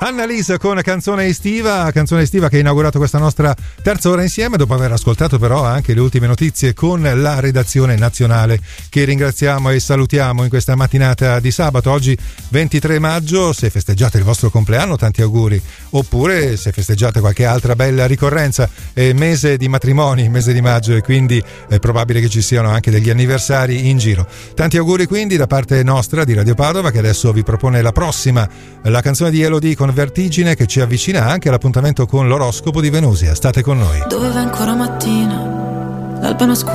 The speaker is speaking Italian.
Annalisa con canzone estiva che ha inaugurato questa nostra terza ora insieme, dopo aver ascoltato però anche le ultime notizie con la redazione nazionale, che ringraziamo e salutiamo in questa mattinata di sabato. Oggi 23 maggio, se festeggiate il vostro compleanno tanti auguri, oppure se festeggiate qualche altra bella ricorrenza, è mese di matrimoni, mese di maggio, e quindi è probabile che ci siano anche degli anniversari in giro. Tanti auguri quindi da parte nostra di Radio Padova, che adesso vi propone la prossima, la canzone di Elodie con Vertigine, che ci avvicina anche all'appuntamento con l'oroscopo di Venusia. State con noi. Doveva ancora mattina, l'alba